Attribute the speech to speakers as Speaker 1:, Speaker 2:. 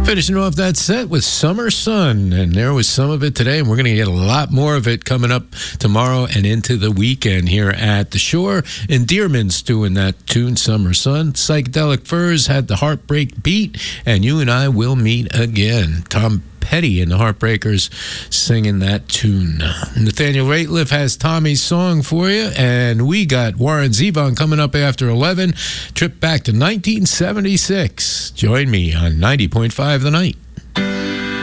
Speaker 1: Finishing off that set with Summer Sun, and there was some of it today, and we're going to get a lot more of it coming up tomorrow and into the weekend here at the Shore. And Dearman's doing that tune, Summer Sun. Psychedelic Furs had the Heartbreak Beat, and You and I Will Meet Again. Tom Petty and the Heartbreakers singing that tune. Nathaniel Rateliff has Tommy's song for you, and we got Warren Zevon coming up after 11. Trip back to 1976. Join me on 90.5 The Night.